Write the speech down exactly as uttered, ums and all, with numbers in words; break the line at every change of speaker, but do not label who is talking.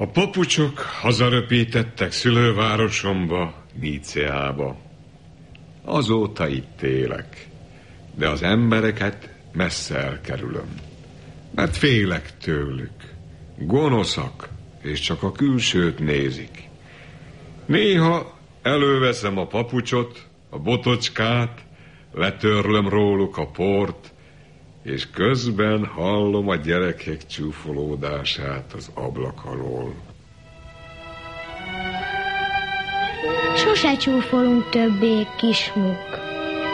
A papucsok hazaröpítettek szülővárosomba, Níceába. Azóta itt élek, de az embereket messze elkerülöm, mert félek tőlük. Gonoszak, és csak a külsőt nézik. Néha előveszem a papucsot, a botocskát, letörlöm róluk a port, és közben hallom a gyerekek csúfolódását az ablak alól.
Sose csúfolunk többé, Kismuk.